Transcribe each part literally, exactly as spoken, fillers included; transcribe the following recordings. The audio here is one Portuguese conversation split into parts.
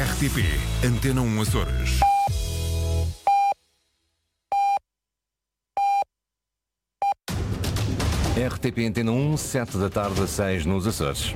R T P Antena um Açores. R T P Antena um, sete da tarde, seis nos Açores.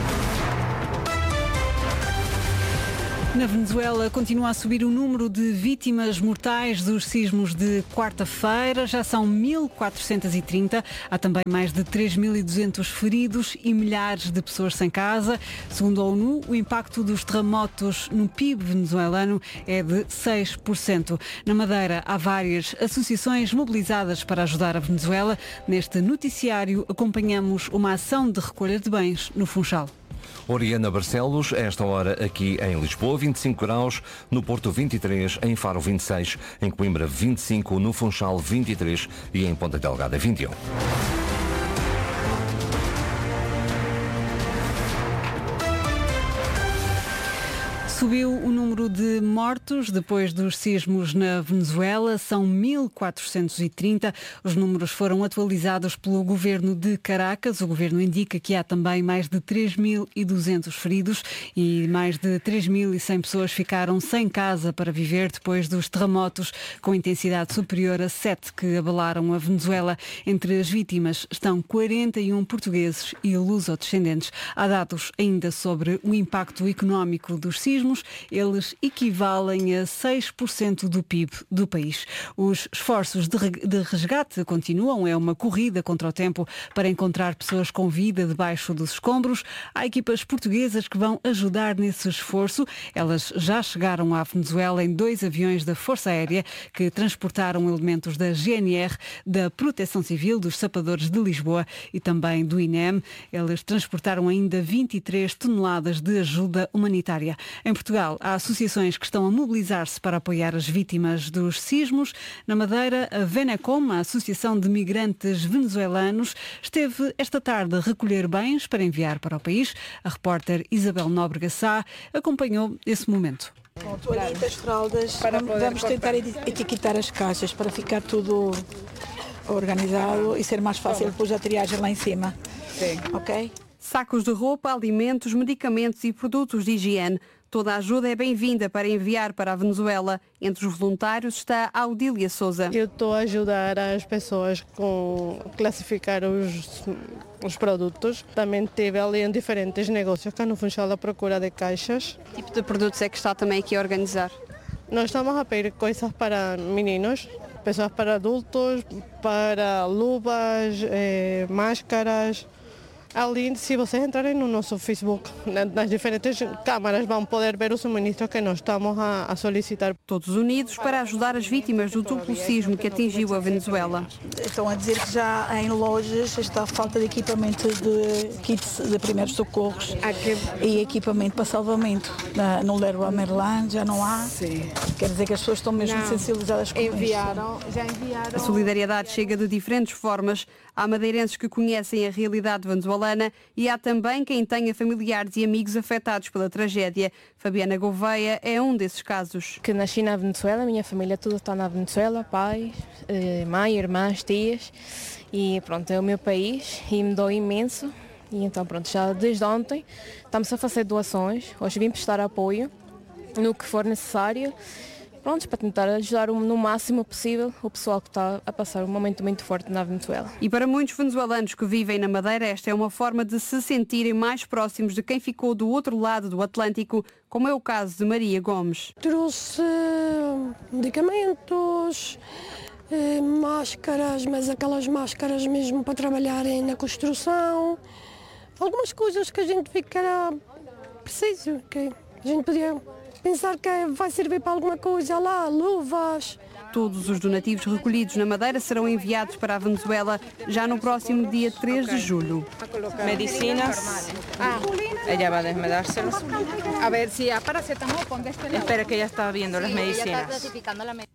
Na Venezuela continua a subir o número de vítimas mortais dos sismos de quarta-feira. Já são mil quatrocentos e trinta. Há também mais de três mil e duzentos feridos e milhares de pessoas sem casa. Segundo a ONU, o impacto dos terremotos no P I B venezuelano é de seis por cento. Na Madeira, há várias associações mobilizadas para ajudar a Venezuela. Neste noticiário, acompanhamos uma ação de recolha de bens no Funchal. Oriana Barcelos, a esta hora aqui em Lisboa, vinte e cinco graus, no Porto vinte e três, em Faro vinte e seis, em Coimbra vinte e cinco, no Funchal vinte e três e em Ponta Delgada vinte e um. Subiu o número de mortos depois dos sismos na Venezuela, são mil quatrocentos e trinta. Os números foram atualizados pelo governo de Caracas. O governo indica que há também mais de três mil e duzentos feridos e mais de três mil e cem pessoas ficaram sem casa para viver depois dos terremotos com intensidade superior a sete que abalaram a Venezuela. Entre as vítimas estão quarenta e um portugueses e lusodescendentes. Há dados ainda sobre o impacto económico dos sismos. Eles equivalem a seis por cento do P I B do país. Os esforços de resgate continuam. É uma corrida contra o tempo para encontrar pessoas com vida debaixo dos escombros. Há equipas portuguesas que vão ajudar nesse esforço. Elas já chegaram à Venezuela em dois aviões da Força Aérea que transportaram elementos da G N R, da Proteção Civil, dos Sapadores de Lisboa e também do I N E M. Eles transportaram ainda vinte e três toneladas de ajuda humanitária. Em Portugal, há associações que estão a mobilizar-se para apoiar as vítimas dos sismos. Na Madeira, a Venecom, a Associação de Migrantes Venezuelanos, esteve esta tarde a recolher bens para enviar para o país. A repórter Isabel Nóbrega Sá acompanhou esse momento. Com toalhitas, fraldas, vamos tentar etiquetar as caixas para ficar tudo organizado e ser mais fácil depois a triagem lá em cima. Sim. Ok? Sacos de roupa, alimentos, medicamentos e produtos de higiene. Toda a ajuda é bem-vinda para enviar para a Venezuela. Entre os voluntários está a Audília Souza. Eu estou a ajudar as pessoas com classificar os, os produtos. Também tive ali em diferentes negócios cá no Funchal à procura de caixas. Que tipo de produtos é que está também aqui a organizar? Nós estamos a pedir coisas para meninos, pessoas para adultos, para luvas, eh, máscaras. Ali, se vocês entrarem no nosso Facebook, nas diferentes câmaras vão poder ver os suministros que nós estamos a, a solicitar. Todos unidos para ajudar as vítimas do duplo sismo que atingiu a Venezuela. Estão a dizer que já em lojas está a falta de equipamento de kits de primeiros socorros e equipamento para salvamento. No Leroy Merlin já não há. Sim. Quer dizer que as pessoas estão mesmo não. sensibilizadas com enviaram, isso. Já enviaram. A solidariedade chega de diferentes formas. Há madeirenses que conhecem a realidade venezuelana e há também quem tenha familiares e amigos afetados pela tragédia. Fabiana Gouveia é um desses casos. Que nasci na Venezuela, minha família toda está na Venezuela, pai, mãe, irmãs, tias, e pronto, é o meu país e me dói imenso. E então pronto, já desde ontem estamos a fazer doações, hoje vim prestar apoio no que for necessário. Prontos, para tentar ajudar no máximo possível o pessoal que está a passar um momento muito forte na Venezuela. E para muitos venezuelanos que vivem na Madeira, esta é uma forma de se sentirem mais próximos de quem ficou do outro lado do Atlântico, como é o caso de Maria Gomes. Trouxe medicamentos, máscaras, mas aquelas máscaras mesmo para trabalharem na construção, algumas coisas que a gente vê que era preciso, que a gente podia pensar que vai servir para alguma coisa lá, luvas. Todos os donativos recolhidos na Madeira serão enviados para a Venezuela já no próximo dia três de julho. Medicinas. Ah, ella va a desmedárselas. A ver si a paracetamol, espera que ella está viendo las medicinas.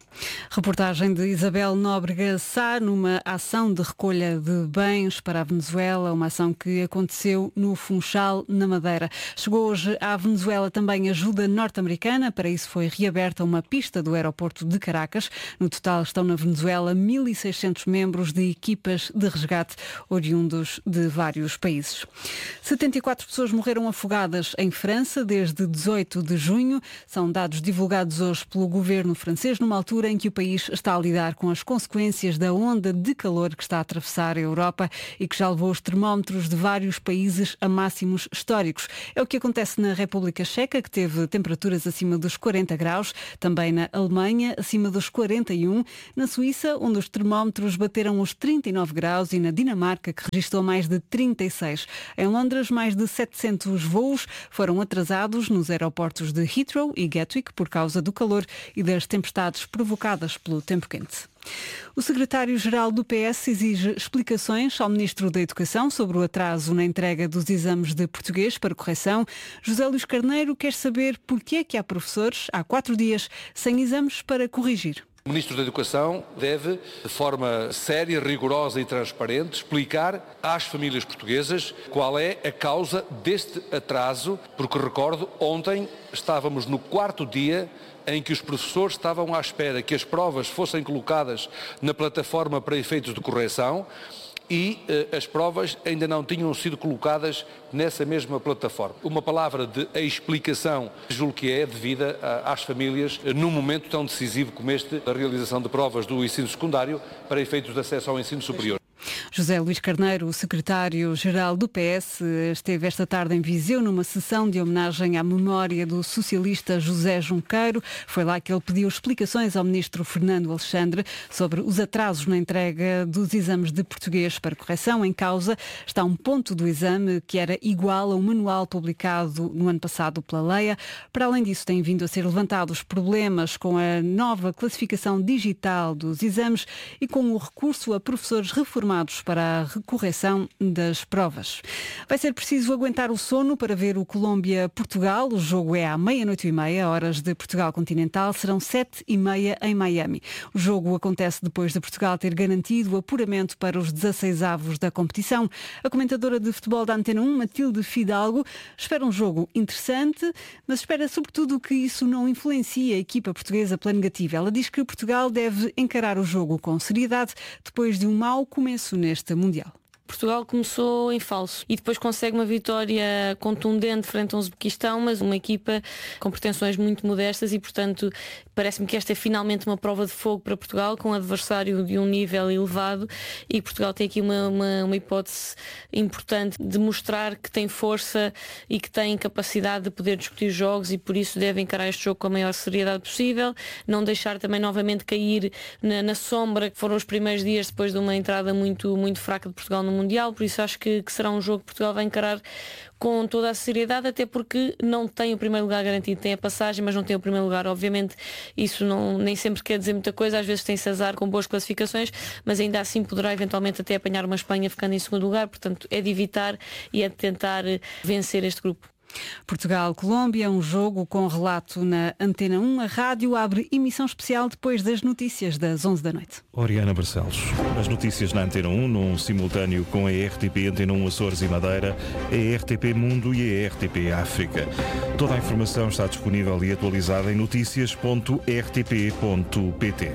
Reportagem de Isabel Nóbrega Sá numa ação de recolha de bens para a Venezuela, uma ação que aconteceu no Funchal, na Madeira. Chegou hoje à Venezuela também ajuda norte-americana, para isso foi reaberta uma pista do aeroporto de Caracas. No total estão na Venezuela mil e seiscentos membros de equipas de resgate oriundos de vários países. setenta e quatro pessoas morreram afogadas em França desde dezoito de junho. São dados divulgados hoje pelo governo francês, numa altura em que o país está a lidar com as consequências da onda de calor que está a atravessar a Europa e que já levou os termómetros de vários países a máximos históricos. É o que acontece na República Checa, que teve temperaturas acima dos quarenta graus, também na Alemanha, acima dos quarenta e um, na Suíça, onde os termómetros bateram os trinta e nove graus, e na Dinamarca, que registrou mais de trinta e seis. Em Londres, mais de setecentos voos foram atrasados nos aeroportos de Heathrow e Gatwick por causa do calor e das tempestades provocadas pelo tempo quente. O secretário-geral do P S exige explicações ao Ministro da Educação sobre o atraso na entrega dos exames de português para correção. José Luís Carneiro quer saber porque é que há professores, há quatro dias, sem exames para corrigir. O Ministro da Educação deve, de forma séria, rigorosa e transparente, explicar às famílias portuguesas qual é a causa deste atraso, porque, recordo, ontem estávamos no quarto dia em que os professores estavam à espera que as provas fossem colocadas na plataforma para efeitos de correção e eh, as provas ainda não tinham sido colocadas nessa mesma plataforma. Uma palavra de explicação, julgo que é devida a, às famílias eh, num momento tão decisivo como este, da realização de provas do ensino secundário para efeitos de acesso ao ensino superior. José Luís Carneiro, o secretário-geral do P S, esteve esta tarde em Viseu numa sessão de homenagem à memória do socialista José Junqueiro. Foi lá que ele pediu explicações ao ministro Fernando Alexandre sobre os atrasos na entrega dos exames de português para correção. Em causa está um ponto do exame que era igual ao manual publicado no ano passado pela Leia. Para além disso, têm vindo a ser levantados problemas com a nova classificação digital dos exames e com o recurso a professores reformados para a correção das provas. Vai ser preciso aguentar o sono para ver o Colômbia-Portugal. O jogo é à meia-noite e meia, horas de Portugal continental. Serão sete e meia em Miami. O jogo acontece depois de Portugal ter garantido o apuramento para os dezasseis avos da competição. A comentadora de futebol da Antena um, Matilde Fidalgo, espera um jogo interessante, mas espera sobretudo que isso não influencie a equipa portuguesa pela negativa. Ela diz que Portugal deve encarar o jogo com seriedade depois de um mau começo neste Mundial. Portugal começou em falso e depois consegue uma vitória contundente frente ao Uzbequistão, mas uma equipa com pretensões muito modestas e, portanto, parece-me que esta é finalmente uma prova de fogo para Portugal, com um adversário de um nível elevado, e Portugal tem aqui uma, uma, uma hipótese importante de mostrar que tem força e que tem capacidade de poder discutir jogos, e por isso deve encarar este jogo com a maior seriedade possível, não deixar também novamente cair na, na sombra que foram os primeiros dias depois de uma entrada muito, muito fraca de Portugal no Mundial. Por isso acho que, que será um jogo que Portugal vai encarar com toda a seriedade, até porque não tem o primeiro lugar garantido, tem a passagem, mas não tem o primeiro lugar. Obviamente isso não, nem sempre quer dizer muita coisa, às vezes tem-se azar com boas classificações, mas ainda assim poderá eventualmente até apanhar uma Espanha ficando em segundo lugar. Portanto, é de evitar e é de tentar vencer este grupo. Portugal-Colômbia, um jogo com relato na Antena um. A rádio abre emissão especial depois das notícias das onze da noite. Oriana Barcelos. As notícias na Antena um, num simultâneo com a R T P Antena um Açores e Madeira, a R T P Mundo e a R T P África. Toda a informação está disponível e atualizada em notícias ponto r t p ponto p t.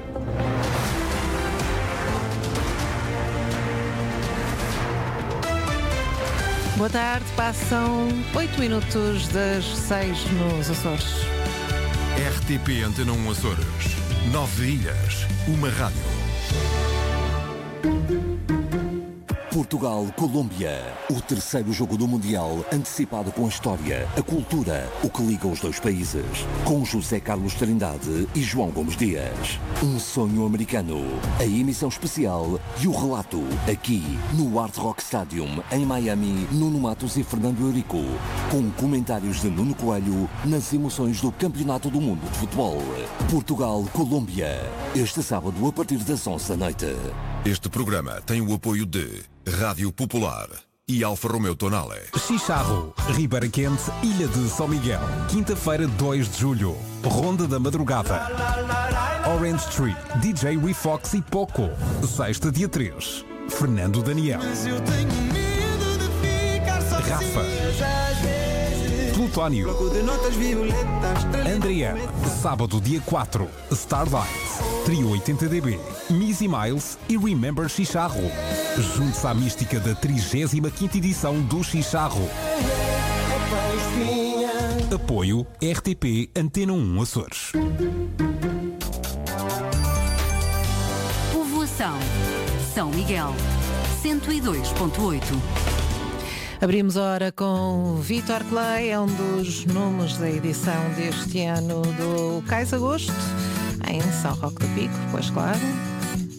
Boa tarde, passam oito minutos das seis nos Açores. R T P Antena um Açores. Nove ilhas, uma rádio. Portugal-Colômbia. O terceiro jogo do Mundial, antecipado com a história, a cultura, o que liga os dois países. Com José Carlos Trindade e João Gomes Dias. Um sonho americano. A emissão especial e o relato, aqui no Hard Rock Stadium, em Miami, Nuno Matos e Fernando Eurico. Com comentários de Nuno Coelho nas emoções do Campeonato do Mundo de Futebol. Portugal-Colômbia. Este sábado, a partir das onze da noite. Este programa tem o apoio de Rádio Popular, e Alfa Romeo Tonale. Chicharro, Ribeira Quente, Ilha de São Miguel. Quinta-feira, dois de julho. Ronda da Madrugada. Orange Tree, D J Refox e Poco. Sexta, dia três. Fernando Daniel. Rafa. Plutónio. Andrea. Sábado, dia quatro. Starlight. Trio oitenta D B. Missy Miles e Remember Chicharro. Junte-se à mística da trigésima quinta edição do Chicharro. Apoio R T P Antena um Açores. Povoação São Miguel cento e dois ponto oito. Abrimos a hora com Vítor Clay, é um dos nomes da edição deste ano do Cais Agosto, em São Roque do Pico, pois claro.